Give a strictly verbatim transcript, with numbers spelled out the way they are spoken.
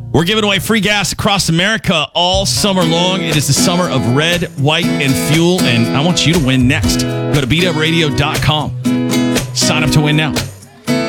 We're giving away free gas across America all summer long. It is the summer of red, white, and fuel, and I want you to win next. Go to beat up radio dot com. Sign up to win now.